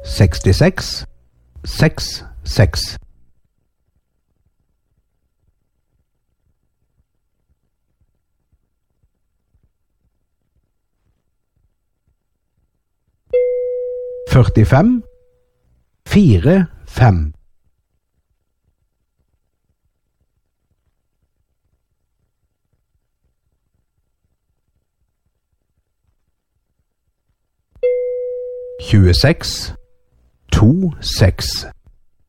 66 66. Førtifem, fire, fem. Tjueseks, to, seks.